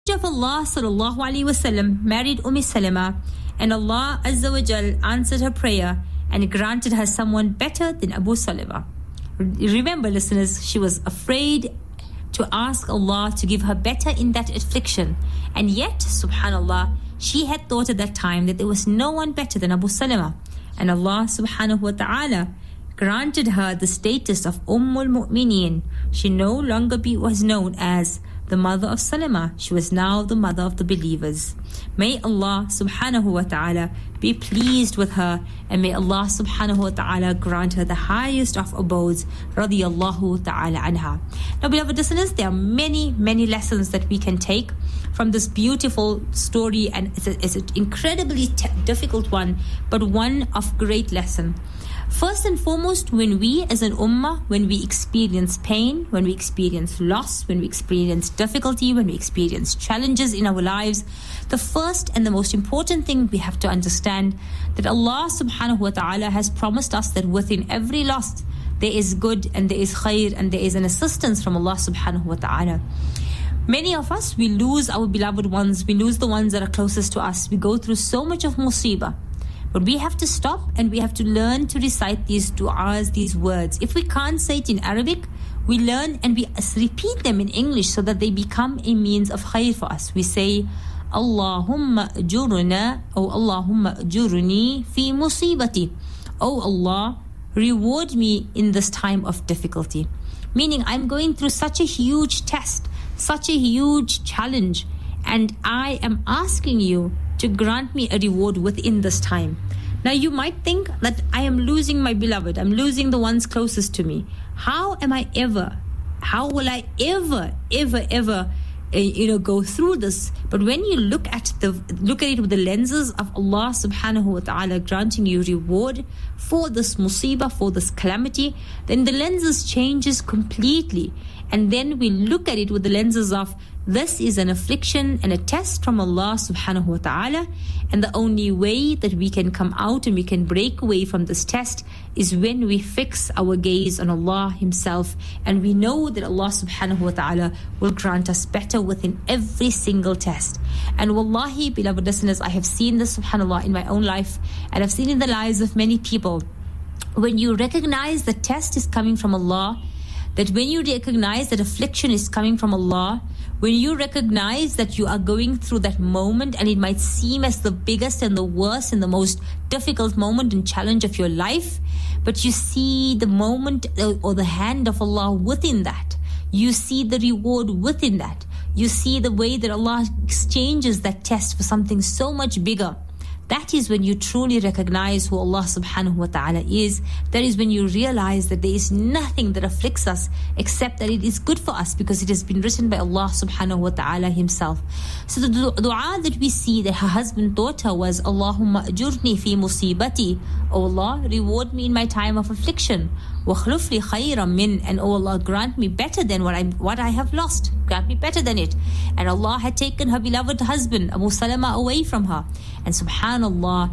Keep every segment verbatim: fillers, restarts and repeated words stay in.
of Allah sallallahu alaihi wasallam married Umm Salama, and Allah Azza wa Jal answered her prayer and granted her someone better than Abu Salama. Remember, listeners, she was afraid to ask Allah to give her better in that affliction, and yet, subhanallah, she had thought at that time that there was no one better than Abu Salama, and Allah subhanahu wa ta'ala granted her the status of Ummul Mu'mineen. She no longer be, was known as the mother of Salama. She was now the mother of the believers. May Allah subhanahu wa ta'ala be pleased with her, and may Allah subhanahu wa ta'ala grant her the highest of abodes, radiyallahu ta'ala anha. Now, beloved listeners, there are many, many lessons that we can take from this beautiful story, and it's, a, it's an incredibly t- difficult one, but one of great lesson. First and foremost, when we as an ummah, when we experience pain, when we experience loss, when we experience difficulty, when we experience challenges in our lives, the first and the most important thing we have to understand that Allah subhanahu wa ta'ala has promised us that within every loss, there is good and there is khair and there is an assistance from Allah subhanahu wa ta'ala. Many of us, we lose our beloved ones, we lose the ones that are closest to us. We go through so much of musibah. But we have to stop and we have to learn to recite these du'as, these words. If we can't say it in Arabic, we learn and we repeat them in English so that they become a means of khair for us. We say, Allahumma ajurna, O Allahumma ajurni fi musibati. O Allah, reward me in this time of difficulty. Meaning, I'm going through such a huge test, such a huge challenge, and I am asking you to grant me a reward within this time. Now, you might think that I am losing my beloved, I'm losing the ones closest to me. How am I ever, how will I ever, ever, ever, uh, you know, go through this? But when you look at the look at it with the lenses of Allah subhanahu wa ta'ala granting you reward for this musibah, for this calamity, then the lenses changes completely. And then we look at it with the lenses of this is an affliction and a test from Allah subhanahu wa ta'ala, and the only way that we can come out and we can break away from this test is when we fix our gaze on Allah Himself, and we know that Allah subhanahu wa ta'ala will grant us better within every single test. And wallahi, beloved listeners, I have seen this, subhanallah, in my own life, and I've seen in the lives of many people. When you recognize the test is coming from Allah, that when you recognize that affliction is coming from Allah, when you recognize that you are going through that moment and it might seem as the biggest and the worst and the most difficult moment and challenge of your life, but you see the moment or the hand of Allah within that, you see the reward within that, you see the way that Allah exchanges that test for something so much bigger. That is when you truly recognize who Allah subhanahu wa ta'ala is. That is when you realize that there is nothing that afflicts us except that it is good for us because it has been written by Allah subhanahu wa ta'ala Himself. So the dua that we see that her husband taught her was, Allahumma ajurni fi musibati. O Allah, reward me in my time of affliction. وَخْلُفْ لِي خَيْرًا مِّنْ. And O Allah, grant me better than what I what I have lost. Grant me better than it. And Allah had taken her beloved husband, Abu Salama, away from her. And subhanallah,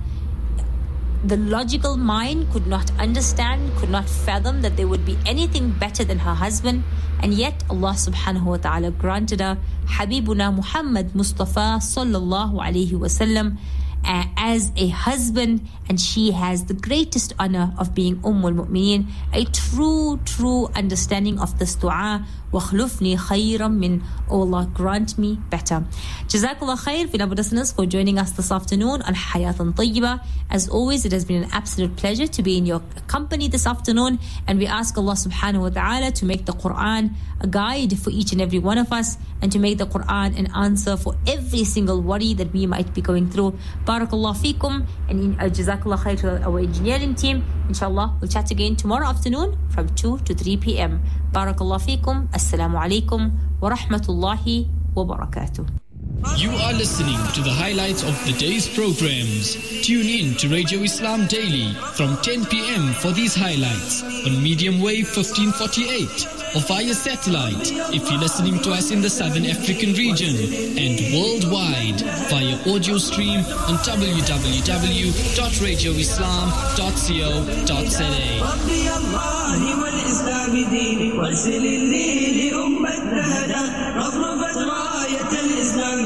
the logical mind could not understand, could not fathom that there would be anything better than her husband. And yet Allah subhanahu wa ta'ala granted her Habibuna Muhammad Mustafa sallallahu alayhi wa sallam Uh, as a husband, and she has the greatest honor of being Ummul Mu'mineen, a true, true understanding of this dua. وَخْلُفْنِي خَيْرًا مِّنْ. Oh Allah, grant me better. Jazakallah khair, beloved listeners, for joining us this afternoon on Hayatan Tayyibah. As always, it has been an absolute pleasure to be in your company this afternoon, and we ask Allah subhanahu wa ta'ala to make the Quran a guide for each and every one of us, and to make the Quran an answer for every single worry that we might be going through. Barakallah feekum, and in, uh, Jazakallah khair to our engineering team. Inshallah, we'll chat again tomorrow afternoon from two to three p.m. Barakallah feekum. Assalamu alaikum wa rahmatullahi wa barakatuh. You are listening to the highlights of the day's programs. Tune in to Radio Islam Daily from ten p.m. for these highlights on medium wave fifteen forty-eight or via satellite if you're listening to us in the Southern African region, and worldwide via audio stream on w w w dot radio islam dot co dot za.